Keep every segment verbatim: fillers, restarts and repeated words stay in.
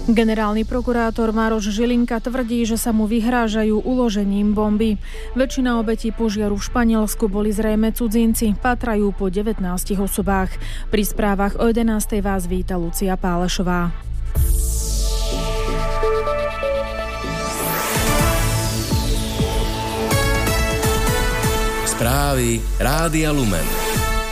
Generálny prokurátor Maroš Žilinka tvrdí, že sa mu vyhrážajú uložením bomby. Väčšina obetí požiaru v Španielsku boli zrejme cudzinci, pátrajú po devätnástich osobách. Pri správach o jedenástej vás víta Lucia Pálešová. Správy Rádia Lumen.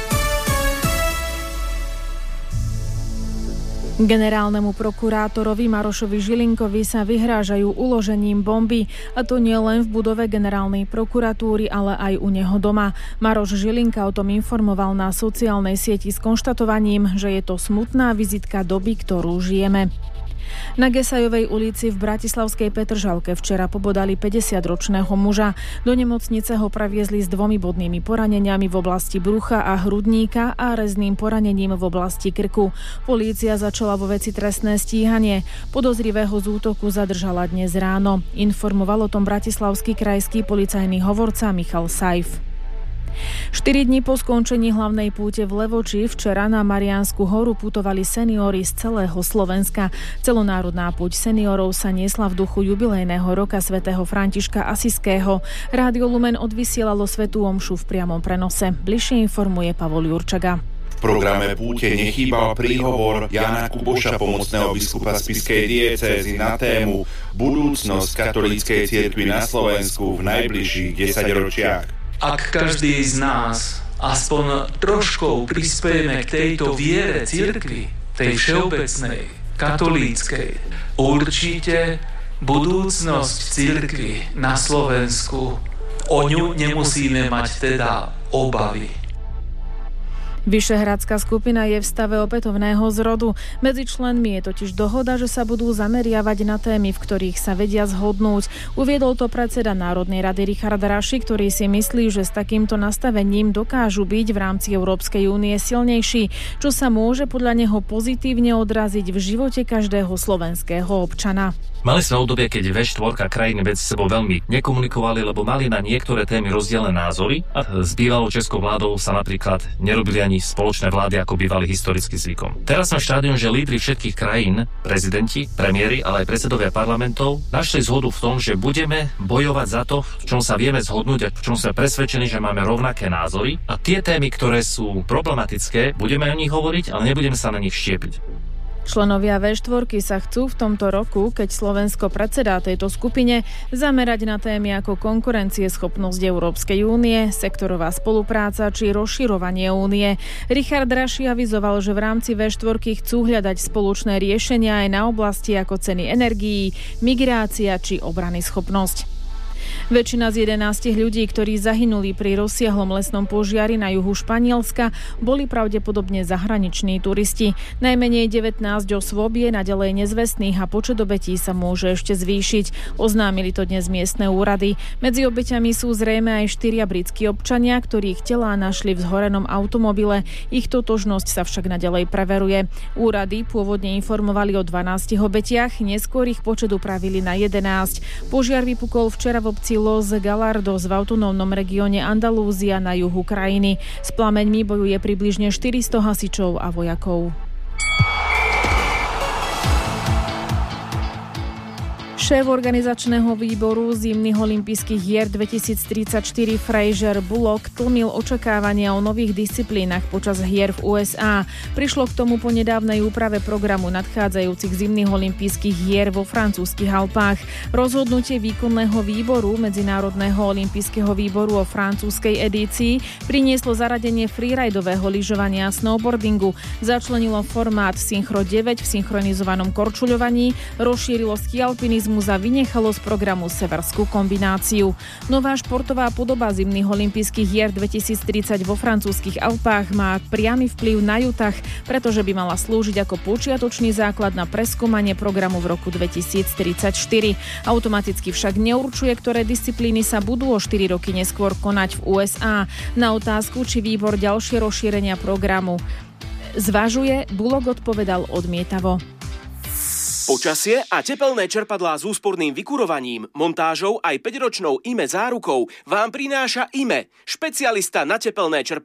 Generálnemu prokurátorovi Marošovi Žilinkovi sa vyhrážajú uložením bomby, a to nie len v budove generálnej prokuratúry, ale aj u neho doma. Maroš Žilinka o tom informoval na sociálnej sieti s konštatovaním, že je to smutná vizitka doby, ktorú žijeme. Na Gesajovej ulici v bratislavskej Petržalke včera pobodali päťdesiatročného muža. Do nemocnice ho previezli s dvomi bodnými poraneniami v oblasti brucha a hrudníka a rezným poranením v oblasti krku. Polícia začala vo veci trestné stíhanie. Podozrivého z útoku zadržala dnes ráno. Informoval o tom bratislavský krajský policajný hovorca Michal Sajf. Štyri dni po skončení hlavnej púte v Levoči včera na Mariánsku horu putovali seniori z celého Slovenska. Celonárodná púť seniorov sa niesla v duchu jubilejného roka svätého Františka Asiského. Rádio Lumen odvysielalo svätú omšu v priamom prenose. Bližšie informuje Pavol Jurčaga. V programe púte nechýbal príhovor Jána Kuboša, pomocného biskupa spišskej diecézy, na tému budúcnosť katolíckej cirkvi na Slovensku v najbližších desaťročiach. Ak každý z nás aspoň troškou prispiejeme k tejto viere cirkvi, tej všeobecnej, katolíckej, určite budúcnosť cirkvi na Slovensku, o ňu nemusíme mať teda obavy. Vyšehradská skupina je v stave opätovného zrodu. Medzi členmi je totiž dohoda, že sa budú zameriavať na témy, v ktorých sa vedia zhodnúť. Uviedol to predseda Národnej rady Richard Raši, ktorý si myslí, že s takýmto nastavením dokážu byť v rámci Európskej únie silnejší, čo sa môže podľa neho pozitívne odraziť v živote každého slovenského občana. Mali sme obdobie, keď vé štyri krajiny medzi sebou veľmi nekomunikovali, lebo mali na niektoré témy rozdielne názory a s bývalou českou vládou sa napríklad nerobili ani spoločné vlády, ako bývali historicky zvykom. Teraz sme v štádiu, že lídri všetkých krajín, prezidenti, premiéri, ale aj predsedovia parlamentov našli zhodu v tom, že budeme bojovať za to, v čom sa vieme zhodnúť a v čom sme presvedčení, že máme rovnaké názory, a tie témy, ktoré sú problematické, budeme o nich hovoriť, ale nebudeme sa na nich štiepiť. Členovia vé štyri sa chcú v tomto roku, keď Slovensko predsedá tejto skupine, zamerať na témy ako konkurencieschopnosť Európskej únie, sektorová spolupráca či rozširovanie únie. Richard Raši avizoval, že v rámci vé štyri chcú hľadať spoločné riešenia aj na oblasti ako ceny energií, migrácia či obranyschopnosť. Väčšina z jedenástich ľudí, ktorí zahynuli pri rozsiahlom lesnom požiari na juhu Španielska, boli pravdepodobne zahraniční turisti. Najmenej devätnásť osôb je naďalej nezvestných a počet obetí sa môže ešte zvýšiť. Oznámili to dnes miestne úrady. Medzi obeťami sú zrejme aj štyria britskí občania, ktorých telá našli v zhorenom automobile. Ich totožnosť sa však naďalej preveruje. Úrady pôvodne informovali o dvanástich obetiach, neskôr ich počet upravili na jedenásť. Požiar vypukol včera v obci Los Galardos v autonómnom regióne Andalúzia na juhu krajiny. S plameňmi bojuje približne štyristo hasičov a vojakov. Šéf organizačného výboru zimných olympijských hier dvetisíctridsaťštyri Fraser Bullock tlmil očakávania o nových disciplínach počas hier v ú es á. Prišlo k tomu po nedávnej úprave programu nadchádzajúcich zimných olympijských hier vo francúzskych Alpách. Rozhodnutie výkonného výboru Medzinárodného olympijského výboru o francúzskej edícii prinieslo zaradenie freeridového lyžovania a snowboardingu, začlenilo formát Synchro deväť v synchronizovanom korčuľovaní, rozšírilo skialpinizmus a vynechalo z programu severskú kombináciu. Nová športová podoba zimných olympijských hier dvetisíctridsať vo francúzskych Alpách má priamy vplyv na Utah, pretože by mala slúžiť ako počiatočný základ na preskúmanie programu v roku dvetisíctridsaťštyri. Automaticky však neurčuje, ktoré disciplíny sa budú o štyri roky neskôr konať v ú es á. Na otázku, či výbor ďalšie rozšírenia programu zvažuje, Bullock odpovedal odmietavo. Počasie a tepelné čerpadlá s úsporným vykurovaním, montážou aj päťročnou í em é zárukou vám prináša í em é, špecialista na tepelné čerpadlá.